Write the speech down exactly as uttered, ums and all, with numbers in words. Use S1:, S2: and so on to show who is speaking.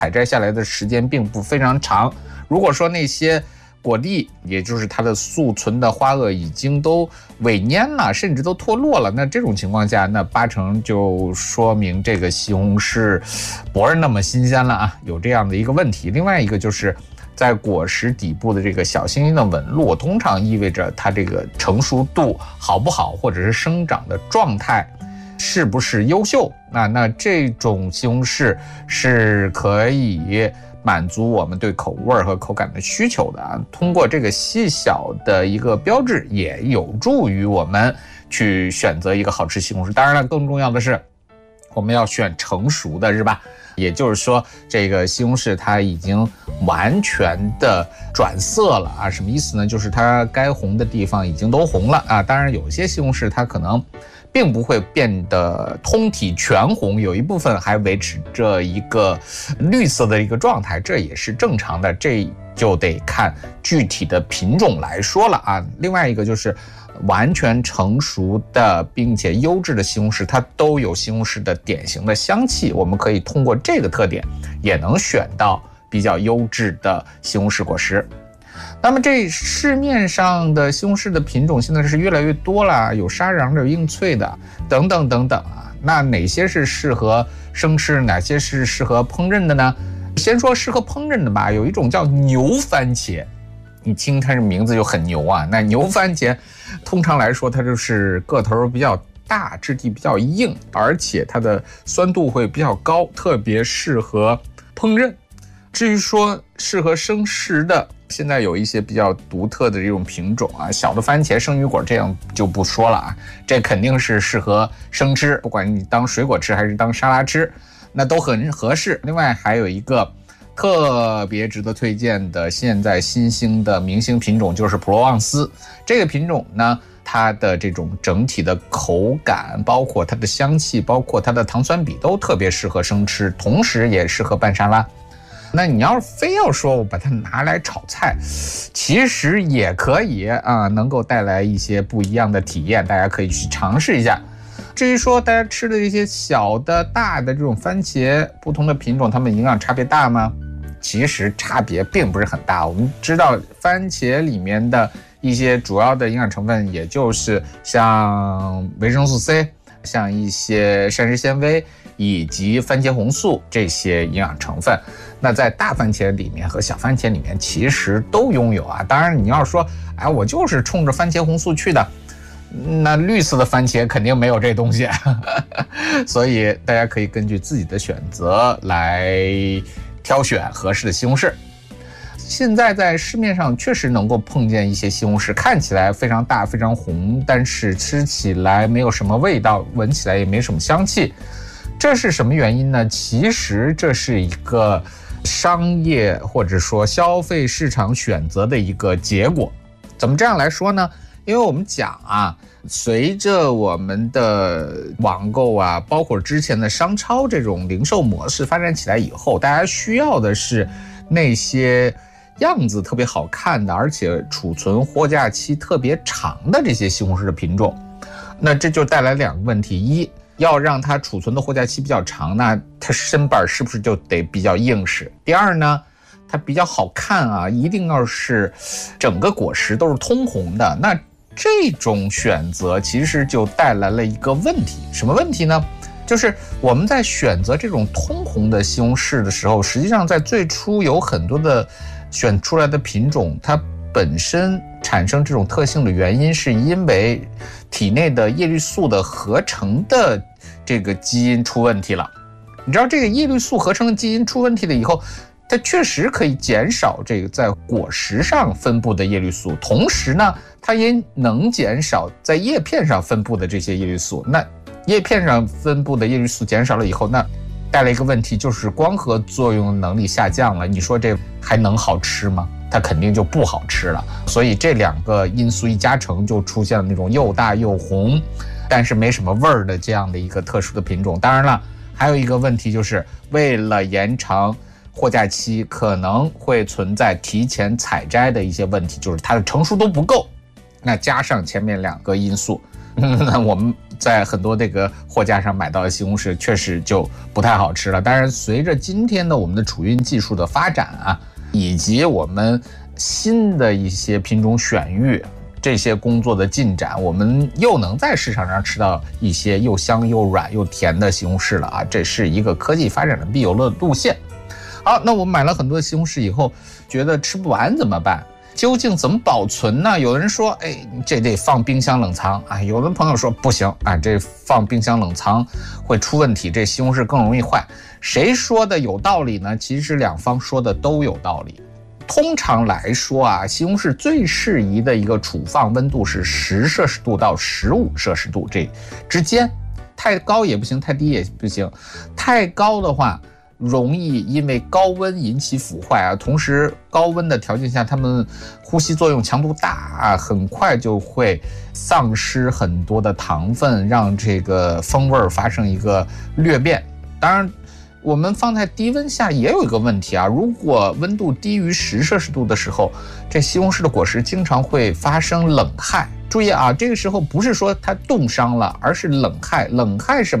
S1: 采摘下来的时间并不非常长。如果说那些果粒，也就是它的宿存的花萼已经都萎蔫了，甚至都脱落了，那这种情况下，那八成就说明这个西红柿不是那么新鲜了啊，有这样的一个问题。另外一个就是在果实底部的这个小星星的纹路，通常意味着它这个成熟度好不好，或者是生长的状态是不是优秀。那那这种西红柿是可以满足我们对口味和口感的需求的啊。通过这个细小的一个标志，也有助于我们去选择一个好吃西红柿。当然了，更重要的是我们要选成熟的，是吧？也就是说，这个西红柿它已经完全的转色了啊。什么意思呢？就是它该红的地方已经都红了啊。当然，有些西红柿它可能并不会变得通体全红，有一部分还维持着一个绿色的一个状态，这也是正常的，这就得看具体的品种来说了啊。另外一个就是完全成熟的并且优质的西红柿，它都有西红柿的典型的香气，我们可以通过这个特点也能选到比较优质的西红柿果实。那么这市面上的西红柿的品种现在是越来越多了，有沙瓤的，有硬脆的，等等等等啊。那哪些是适合生吃，哪些是适合烹饪的呢？先说适合烹饪的吧，有一种叫牛番茄，你听它这名字就很牛啊。那牛番茄通常来说，它就是个头比较大，质地比较硬，而且它的酸度会比较高，特别适合烹饪。至于说适合生食的，现在有一些比较独特的这种品种啊，小的番茄、生鱼果这样就不说了啊，这肯定是适合生吃，不管你当水果吃还是当沙拉吃，那都很合适。另外还有一个特别值得推荐的现在新兴的明星品种就是普罗旺斯。这个品种呢，它的这种整体的口感，包括它的香气，包括它的糖酸比都特别适合生吃，同时也适合拌沙拉。那你要是非要说我把它拿来炒菜，其实也可以啊，能够带来一些不一样的体验，大家可以去尝试一下。至于说大家吃的一些小的大的这种番茄，不同的品种它们营养差别大吗？其实差别并不是很大。我们知道番茄里面的一些主要的营养成分，也就是像维生素 C， 像一些膳食纤维以及番茄红素这些营养成分，那在大番茄里面和小番茄里面其实都拥有啊。当然你要说哎，我就是冲着番茄红素去的，那绿色的番茄肯定没有这东西所以大家可以根据自己的选择来挑选合适的西红柿。现在在市面上确实能够碰见一些西红柿，看起来非常大非常红，但是吃起来没有什么味道，闻起来也没什么香气。这是什么原因呢？其实这是一个商业或者说消费市场选择的一个结果。怎么这样来说呢？因为我们讲啊，随着我们的网购啊，包括之前的商超这种零售模式发展起来以后，大家需要的是那些样子特别好看的，而且储存货架期特别长的这些西红柿的品种。那这就带来两个问题：一，要让它储存的货架期比较长，那它身板是不是就得比较硬实？第二呢，它比较好看啊，一定要是整个果实都是通红的。那这种选择其实就带来了一个问题，什么问题呢？就是我们在选择这种通红的西红柿的时候，实际上在最初有很多的选出来的品种，它本身产生这种特性的原因是因为体内的叶绿素的合成的这个基因出问题了。你知道这个叶绿素合成的基因出问题了以后，它确实可以减少这个在果实上分布的叶绿素，同时呢，它也能减少在叶片上分布的这些叶绿素。那叶片上分布的叶绿素减少了以后，那带来一个问题，就是光合作用能力下降了。你说这还能好吃吗？它肯定就不好吃了。所以这两个因素一加成，就出现了那种又大又红，但是没什么味儿的这样的一个特殊的品种。当然了，还有一个问题，就是为了延长货架期，可能会存在提前采摘的一些问题，就是它的成熟度不够。那加上前面两个因素，那我们在很多这个货架上买到的西红柿确实就不太好吃了。当然，随着今天的我们的储运技术的发展啊，以及我们新的一些品种选育这些工作的进展，我们又能在市场上吃到一些又香又软又甜的西红柿了啊！这是一个科技发展的必有的路线。好，那我们买了很多西红柿以后，觉得吃不完怎么办？究竟怎么保存呢？有的人说，哎，这得放冰箱冷藏啊。有的朋友说不行啊，这放冰箱冷藏会出问题，这西红柿更容易坏。谁说的有道理呢？其实两方说的都有道理。通常来说啊，西红柿最适宜的一个储放温度是十摄氏度到十五摄氏度这之间，太高也不行，太低也不行。太高的话，容易因为高温引起腐坏啊，同时高温的条件下，它们呼吸作用强度大啊，很快就会丧失很多的糖分，让这个风味发生一个略变。当然，我们放在低温下也有一个问题啊，如果温度低于十摄氏度的时候，这西红柿的果实经常会发生冷害。注意啊，这个时候不是说它冻伤了，而是冷害。冷害什么？